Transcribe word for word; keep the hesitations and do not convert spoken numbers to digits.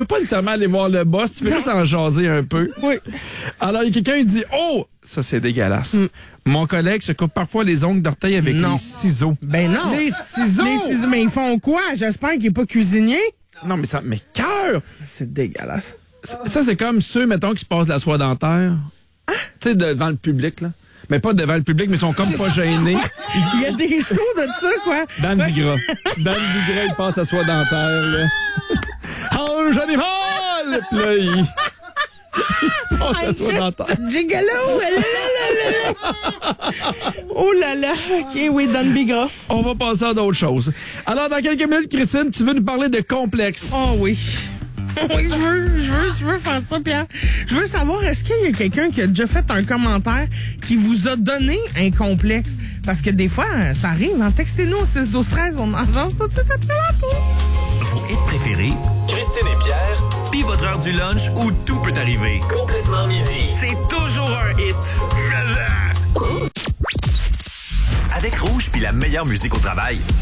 pas nécessairement aller voir le boss, tu veux juste en jaser un peu. Oui. Alors, il y a quelqu'un qui dit, oh, ça c'est dégueulasse. Mm. Mon collègue se coupe parfois les ongles d'orteil avec non. les ciseaux. Ben non. Les ciseaux! Les ciseaux, mais ils font quoi? J'espère qu'il est pas cuisinier. Non, mais ça, mais cœur! C'est dégueulasse. Ça, ça, c'est comme ceux, mettons, qui se passent de la soie dentaire. Ah? Tu sais, devant le public, là. Mais pas devant le public, mais ils sont comme pas gênés. Il y a des shows de ça, quoi. Dan Bigra. Dan Bigra, il passe à soie dentaire, là. Ange animal! Puis là, il... il passe à soie dentaire. Gigolo! Oh là là! OK, oui, Dan Bigra. On va passer à d'autres choses. Alors, dans quelques minutes, Christine, tu veux nous parler de complexe. Oh oui. Oui, je veux, je veux, je veux faire ça, Pierre. Je veux savoir, est-ce qu'il y a quelqu'un qui a déjà fait un commentaire qui vous a donné un complexe? Parce que des fois, ça arrive. Hein? Textez-nous au six douze treize, on en jase tout de suite après la pause. Vos hits préférés, Christine et Pierre, puis votre heure du lunch où tout peut arriver. Complètement midi. C'est toujours un hit. Avec Rouge puis la meilleure musique au travail.